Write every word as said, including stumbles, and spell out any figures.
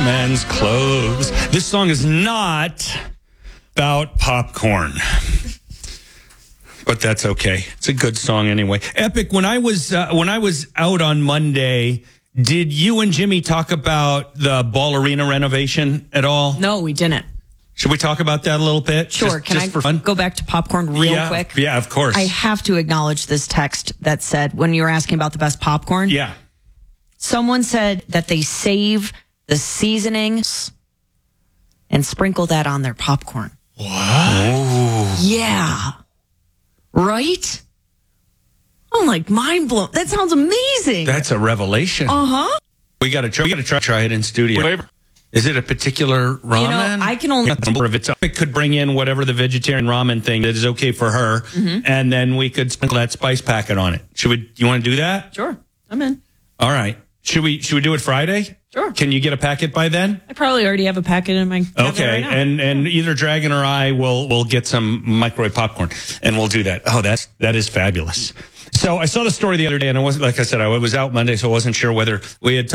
men's clothes. This song is not about popcorn. But that's okay. It's a good song anyway. Epic, when I was uh, when I was out on Monday, did you and Jimmy talk about the Ball Arena renovation at all? No, we didn't. Should we talk about that a little bit? Sure. Just, Can just I for fun? go back to popcorn real yeah, quick? Yeah, of course. I have to acknowledge this text that said, when you were asking about the best popcorn, yeah. someone said that they save the seasonings and sprinkle that on their popcorn. What? Ooh. Yeah. Right? I'm like mind blown. That sounds amazing. That's a revelation. Uh-huh. We got to try. We got to try, try it in studio. Is it a particular ramen? You know, I can only... If it's, it could bring in whatever the vegetarian ramen thing that is okay for her, mm-hmm. and then we could sprinkle that spice packet on it. Should we? You want to do that? Sure, I'm in. All right. Should we? Should we do it Friday? Sure. Can you get a packet by then? I probably already have a packet in my cabinet okay, right now. and and either Dragon or I will will get some microwave popcorn, and we'll do that. Oh, that's that is fabulous. So I saw the story the other day, and I wasn't like I said I was out Monday, so I wasn't sure whether we had.